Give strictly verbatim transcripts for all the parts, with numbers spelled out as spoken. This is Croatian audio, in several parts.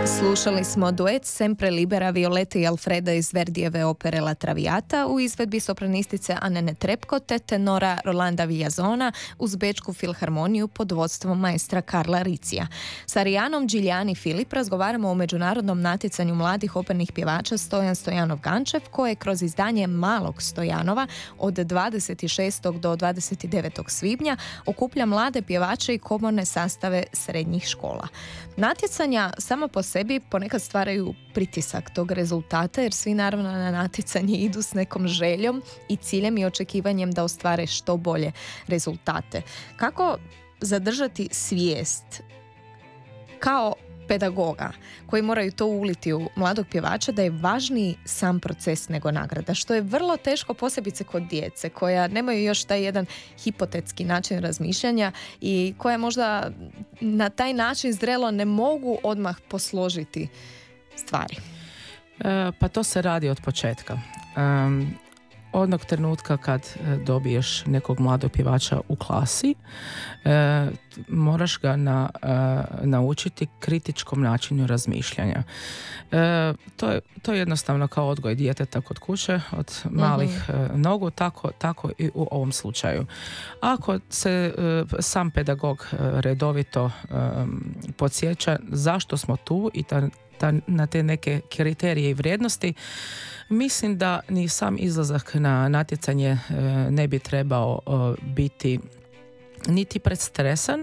Slušali smo duet Sempre Libera Violete i Alfreda iz Verdijeve opere La Traviata u izvedbi sopranistice Anene Trepko te tenora Rolanda Villazona uz Bečku filharmoniju pod vodstvom maestra Karla Ricija. Sa Arijanom Giuliani Filip razgovaramo o međunarodnom natjecanju mladih opernih pjevača Stojan Stojanov-Gančev, koje kroz izdanje Malog Stojanova od dvadeset šestog do dvadeset devetog svibnja okuplja mlade pjevače i komorne sastave srednjih škola. Natjecanja samo po sebi ponekad stvaraju pritisak tog rezultata, jer svi naravno na natjecanje idu s nekom željom i ciljem i očekivanjem da ostvare što bolje rezultate. Kako zadržati svijest kao pedagoga koji moraju to uliti u mladog pjevača da je važniji sam proces nego nagrada, što je vrlo teško posebice kod djece koja nemaju još taj jedan hipotetski način razmišljanja i koja možda na taj način zrelo ne mogu odmah posložiti stvari. E, pa to se radi od početka. Um, Odnog trenutka kad dobiješ nekog mladog pjevača u klasi, e, moraš ga na, e, naučiti kritičkom načinu razmišljanja. E, to, je, to je jednostavno kao odgoj djeteta kod kuće od malih mm-hmm. nogu, tako, tako i u ovom slučaju. Ako se e, sam pedagog redovito e, podsjeća zašto smo tu i ta, ta, na te neke kriterije i vrijednosti, mislim da ni sam izlazak na natjecanje e, ne bi trebao e, biti niti predstresan,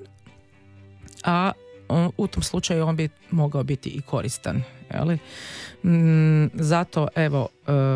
a on, u tom slučaju on bi mogao biti i koristan. Jeli? Mm, zato evo, e,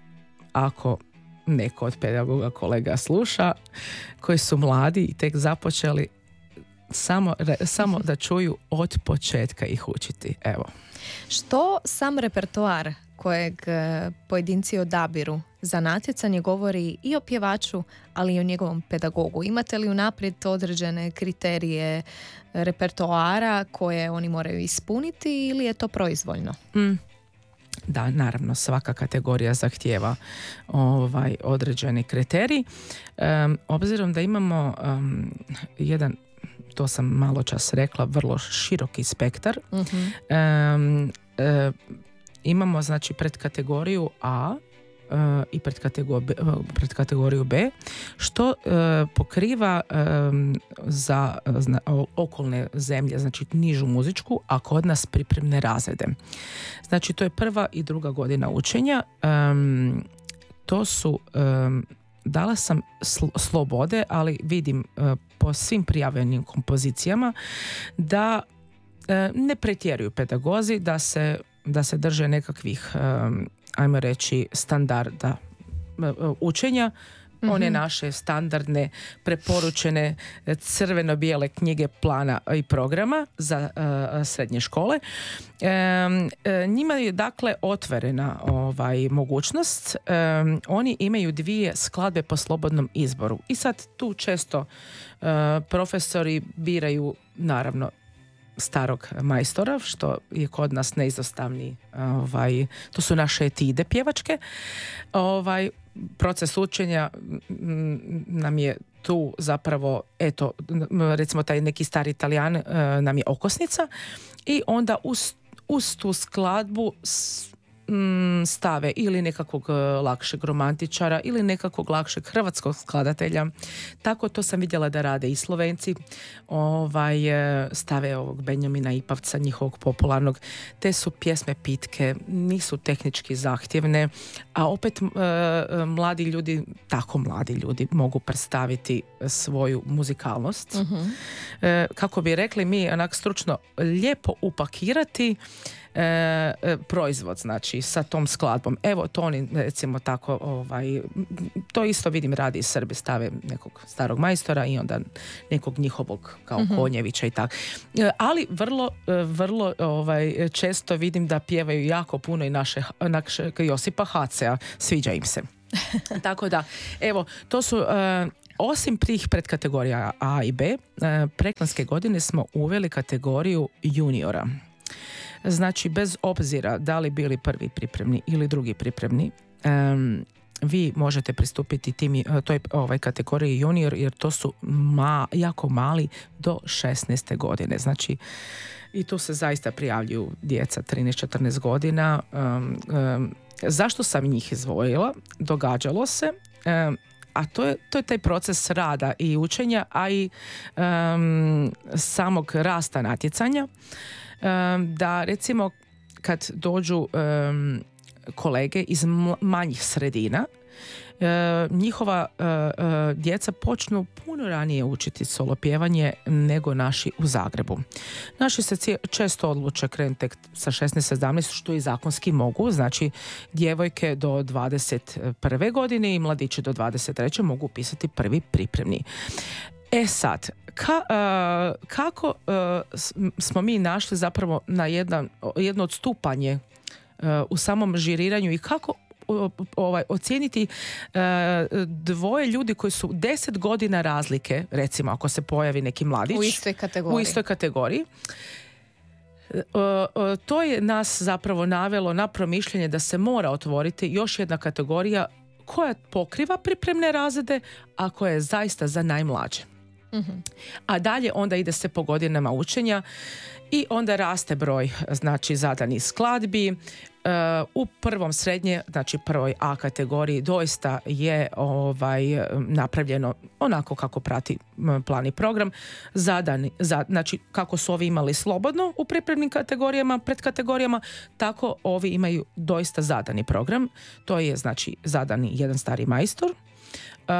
ako neko od pedagoga kolega sluša, koji su mladi i tek započeli, samo, samo da čuju od početka ih učiti. Evo. Što sam repertoar kojeg pojedinci odabiru za natjecanje govori i o pjevaču, ali i o njegovom pedagogu? Imate li unaprijed određene kriterije repertoara koje oni moraju ispuniti ili je to proizvoljno? Mm. Da, naravno, svaka kategorija zahtijeva ovaj određeni kriterij. Um, obzirom da imamo um, jedan, to sam malo čas rekla, vrlo široki spektar, uh-huh. um, um, imamo znači pred kategoriju A uh, i pred kategoriju B, pred kategoriju B, što uh, pokriva um, za zna, okolne zemlje, znači nižu muzičku, a kod nas pripremne razrede. Znači to je prva i druga godina učenja. Um, to su um, dala sam sl- slobode, ali vidim uh, po svim prijavljenim kompozicijama da uh, ne pretjeruju pedagozi, da se da se drže nekakvih, um, ajmo reći, standarda uh, učenja, mm-hmm. one naše standardne, preporučene crveno-bijele knjige plana i programa za uh, srednje škole. Um, uh, njima je dakle otvorena ovaj, mogućnost. Um, oni imaju dvije skladbe po slobodnom izboru. I sad tu često uh, profesori biraju, naravno, starog majstora, što je kod nas neizostavni, ovaj, to su naše etide pjevačke. Ovaj, proces učenja m, nam je tu zapravo, eto, recimo taj neki stari Italijan e, nam je okosnica i onda uz, uz tu skladbu s, m, stave ili nekakvog lakšeg romantičara ili nekakvog lakšeg hrvatskog skladatelja. Tako to sam vidjela da rade i Slovenci. Ovaj, stave ovog Benjamina Ipavca, njihovog popularnog. Te su pjesme pitke, nisu tehnički zahtjevne, a opet e, mladi ljudi, tako mladi ljudi mogu predstaviti svoju muzikalnost. Uh-huh. E, kako bi rekli mi, onak stručno, lijepo upakirati E, e, proizvod, znači sa tom skladbom. Evo to oni recimo tako, ovaj, to isto vidim radi i Srbi, stave nekog starog majstora i onda nekog njihovog kao mm-hmm. Konjevića i tako. E, ali vrlo, vrlo ovaj, često vidim da pjevaju jako puno i naše, naše Josipa Hacea, sviđa im se. Tako da, evo, to su e, osim tih predkategorija A i B, e, preklanske godine smo uveli kategoriju juniora. Znači, bez obzira da li bili prvi pripremni ili drugi pripremni, um, vi možete pristupiti tim, toj ovaj, kategoriji junior, jer to su ma, jako mali do šesnaeste godine. Znači, i tu se zaista prijavljuju djeca trinaest četrnaest godina. Um, um, zašto sam njih izdvojila? Događalo se, um, a to je, to je taj proces rada i učenja, a i um, samog rasta natjecanja, um, da recimo kad dođu um, kolege iz manjih sredina, E, njihova e, e, djeca počnu puno ranije učiti solo pjevanje nego naši u Zagrebu. Naši se cije, često odluče krenuti tek sa šesnaest sedamnaest, što i zakonski mogu, znači djevojke do dvadeset prve godine i mladići do dvadeset treće mogu upisati prvi pripremni. E sad, ka, e, kako e, smo mi našli zapravo na jedan, jedno odstupanje e, u samom žiriranju i kako ovaj, ocijeniti uh, dvoje ljudi koji su deset godina razlike, recimo ako se pojavi neki mladić u istoj kategoriji, u istoj kategoriji. Uh, uh, to je nas zapravo navelo na promišljanje da se mora otvoriti još jedna kategorija koja pokriva pripremne razrede, a koja je zaista za najmlađe. Mm-hmm. A dalje onda ide se po godinama učenja i onda raste broj, znači, zadanih skladbi. Uh, u prvom srednje, znači prvoj A kategoriji, doista je ovaj, napravljeno onako kako prati plan i program. Zadani, za, znači kako su ovi imali slobodno u pripremnim kategorijama, predkategorijama, tako ovi imaju doista zadani program. To je, znači, zadani jedan stari majstor, Uh,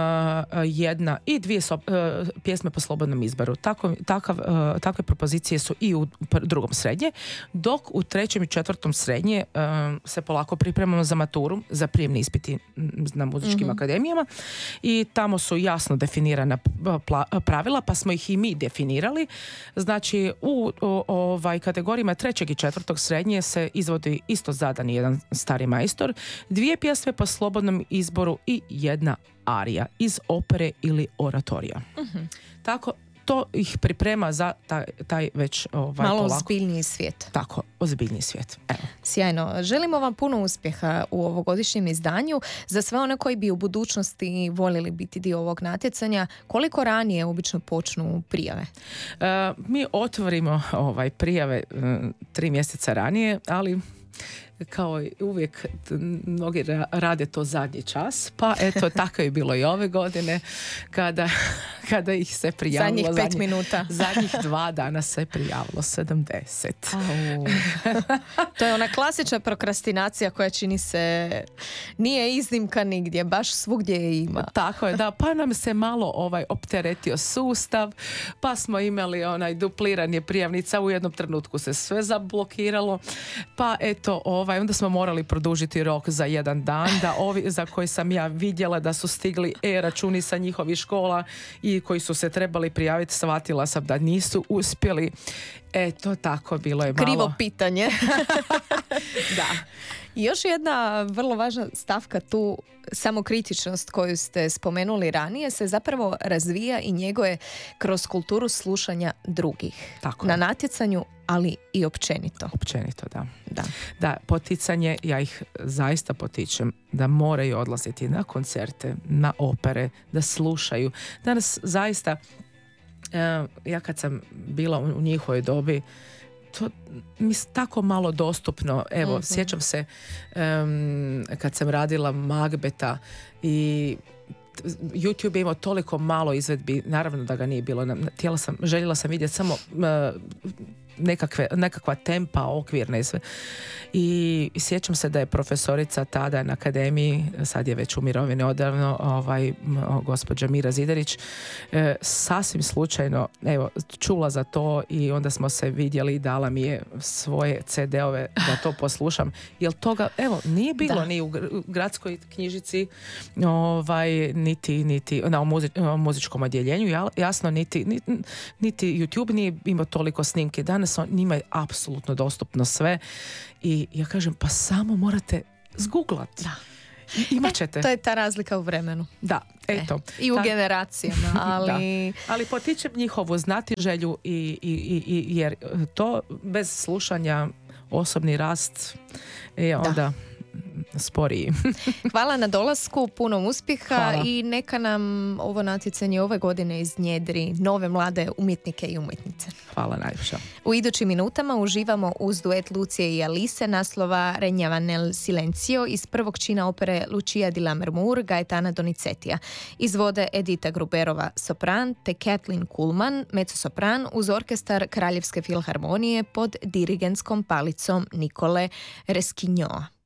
jedna i dvije so, uh, pjesme po slobodnom izboru. Tako, takav, uh, takve propozicije su i u pr- drugom srednje, dok u trećem i četvrtom srednje uh, se polako pripremamo za maturu, za prijemni ispiti na muzičkim mm-hmm. akademijama i tamo su jasno definirana pla- pravila, pa smo ih i mi definirali. Znači, u o, ovaj, kategorijama trećeg i četvrtog srednje se izvodi isto zadani jedan stari majstor, dvije pjesme po slobodnom izboru i jedna arija iz opere ili oratorija. Uh-huh. Tako, to ih priprema za taj, taj već ovaj, malo polako. ozbiljniji svijet. Tako, ozbiljniji svijet. Evo. Sjajno. Želimo vam puno uspjeha u ovogodišnjem izdanju. Za sve one koji bi u budućnosti voljeli biti dio ovog natjecanja, koliko ranije obično počnu prijave? Uh, mi otvorimo ovaj, prijave um, tri mjeseca ranije, ali kao i uvijek mnogi rade to zadnji čas, pa eto tako je bilo i ove godine kada, kada ih se prijavilo. Zadnjih pet zadnjih, minuta. Zadnjih dva dana se prijavilo sedamdeset. Au. To je ona klasična prokrastinacija koja čini se nije iznimka nigdje, baš svugdje je ima. Tako je, da, pa nam se malo ovaj opteretio sustav, pa smo imali onaj dupliranje prijavnica, u jednom trenutku se sve zablokiralo, pa eto ovaj onda smo morali produžiti rok za jedan dan, da ovi za koji sam ja vidjela da su stigli e-računi sa njihovih škola i koji su se trebali prijaviti, shvatila sam da nisu uspjeli. Eto, tako bilo je malo. Krivo pitanje. Da. I još jedna vrlo važna stavka tu, samokritičnost koju ste spomenuli ranije, se zapravo razvija i njeguje kroz kulturu slušanja drugih. Tako. Na natjecanju, ali i općenito. Općenito, da. Da. Da, poticanje, ja ih zaista potičem da moraju odlaziti na koncerte, na opere, da slušaju. Danas zaista, ja kad sam bila u njihovoj dobi, to mi je tako malo dostupno. Evo, mm-hmm. sjećam se um, kad sam radila Magbeta i YouTube je imao toliko malo izvedbi, naravno da ga nije bilo. Htjela sam, željela sam vidjeti samo uh, nekakve, nekakva tempa, okvirne i sve. I sjećam se da je profesorica tada na akademiji, sad je već u mirovini odavno, ovaj, gospođa Mira Zidarić, e, sasvim slučajno evo, čula za to i onda smo se vidjeli i dala mi je svoje ce de ove da to poslušam. Jer toga, evo, nije bilo da. Ni u gradskoj knjižici, ovaj, niti, niti na muzi, muzičkom odjeljenju, jasno, niti, niti, niti YouTube nije imao toliko snimke. Danas on, njima je apsolutno dostupno sve i ja kažem, pa samo morate zgooglati. Da. Imat ćete. E, to je ta razlika u vremenu. Da, eto. E, I u Ta... generacijama, ali... ali potičem njihovu znatiželju i, i, i, jer to bez slušanja osobni rast je onda... sporiji. Hvala na dolasku, puno uspjeha. Hvala. I neka nam ovo natjecanje ove godine iznjedri nove mlade umjetnike i umjetnice. Hvala najljepša. U idućim minutama uživamo uz duet Lucije i Alise naslova Regnava nel Silenzio iz prvog čina opere Lucia di Lammermoor Gaetana Donizetija. Izvode Edita Gruberova sopran te Kathleen Kuhlman mezzosopran uz orkestar Kraljevske filharmonije pod dirigentskom palicom Nikole Reskinjoa.